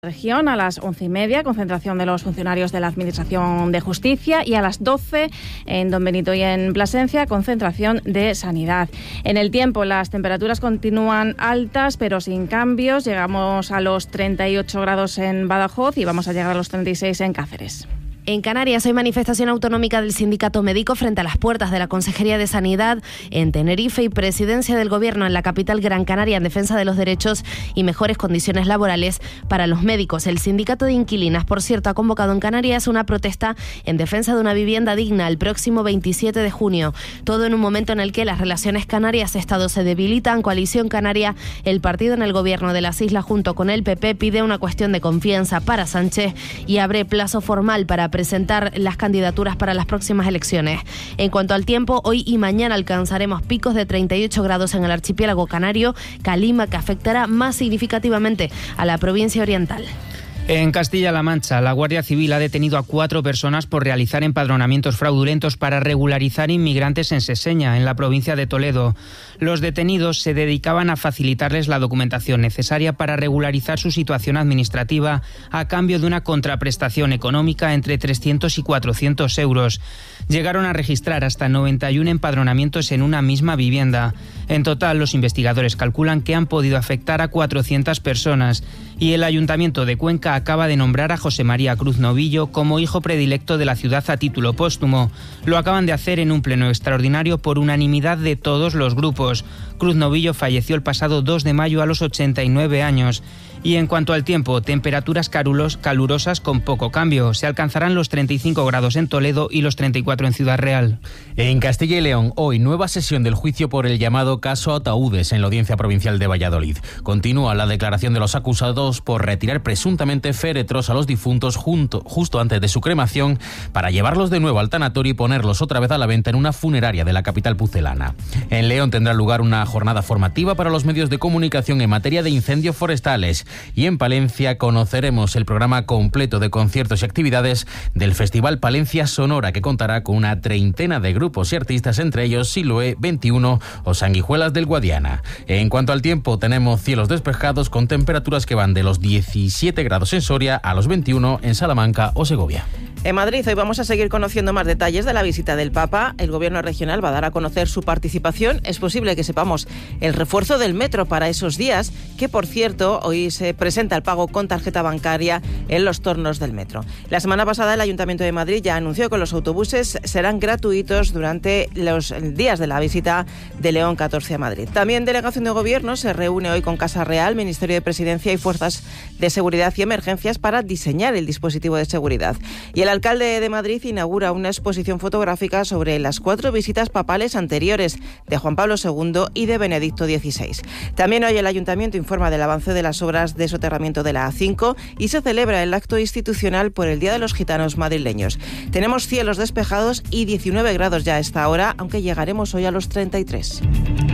Región a las 11:30, concentración de los funcionarios de la Administración de Justicia, y a las 12 en Don Benito y en Plasencia, concentración de Sanidad. En el tiempo, las temperaturas continúan altas pero sin cambios. Llegamos a los 38 grados en Badajoz y vamos a llegar a los 36 en Cáceres. En Canarias hay manifestación autonómica del Sindicato Médico frente a las puertas de la Consejería de Sanidad en Tenerife y Presidencia del Gobierno en la capital Gran Canaria en defensa de los derechos y mejores condiciones laborales para los médicos. El Sindicato de Inquilinas, por cierto, ha convocado en Canarias una protesta en defensa de una vivienda digna el próximo 27 de junio. Todo en un momento en el que las relaciones Canarias-Estado se debilitan. Coalición Canaria, el partido en el Gobierno de las Islas junto con el PP, pide una cuestión de confianza para Sánchez y abre plazo formal para presentar las candidaturas para las próximas elecciones. En cuanto al tiempo, hoy y mañana alcanzaremos picos de 38 grados en el archipiélago canario, calima que afectará más significativamente a la provincia oriental. En Castilla-La Mancha, la Guardia Civil ha detenido a 4 personas por realizar empadronamientos fraudulentos para regularizar inmigrantes en Seseña, en la provincia de Toledo. Los detenidos se dedicaban a facilitarles la documentación necesaria para regularizar su situación administrativa a cambio de una contraprestación económica entre 300 y 400 euros. Llegaron a registrar hasta 91 empadronamientos en una misma vivienda. En total, los investigadores calculan que han podido afectar a 400 personas y el Ayuntamiento de Cuenca acaba de nombrar a José María Cruz Novillo como hijo predilecto de la ciudad a título póstumo. Lo acaban de hacer en un pleno extraordinario por unanimidad de todos los grupos. Cruz Novillo falleció el pasado 2 de mayo a los 89 años. Y en cuanto al tiempo, temperaturas calurosas con poco cambio. Se alcanzarán los 35 grados en Toledo y los 34 en Ciudad Real. En Castilla y León, hoy nueva sesión del juicio por el llamado caso Ataúdes en la Audiencia Provincial de Valladolid. Continúa la declaración de los acusados por retirar presuntamente féretros a los difuntos justo antes de su cremación para llevarlos de nuevo al tanatorio y ponerlos otra vez a la venta en una funeraria de la capital pucelana. En León tendrá lugar una jornada formativa para los medios de comunicación en materia de incendios forestales. Y en Palencia conoceremos el programa completo de conciertos y actividades del Festival Palencia Sonora, que contará con una treintena de grupos y artistas, entre ellos Siloé 21 o Sanguijuelas del Guadiana. En cuanto al tiempo, tenemos cielos despejados con temperaturas que van de los 17 grados en Soria a los 21 en Salamanca o Segovia. En Madrid hoy vamos a seguir conociendo más detalles de la visita del Papa. El Gobierno regional va a dar a conocer su participación. Es posible que sepamos el refuerzo del metro para esos días, que por cierto hoy se presenta el pago con tarjeta bancaria en los tornos del metro. La semana pasada el Ayuntamiento de Madrid ya anunció que los autobuses serán gratuitos durante los días de la visita de León XIV a Madrid. También Delegación de Gobierno se reúne hoy con Casa Real, Ministerio de Presidencia y Fuerzas de Seguridad y Emergencias para diseñar el dispositivo de seguridad. Y el alcalde de Madrid inaugura una exposición fotográfica sobre las 4 visitas papales anteriores de Juan Pablo II y de Benedicto XVI. También hoy el Ayuntamiento informa del avance de las obras de soterramiento de la A5 y se celebra el acto institucional por el Día de los Gitanos madrileños. Tenemos cielos despejados y 19 grados ya a esta hora, aunque llegaremos hoy a los 33.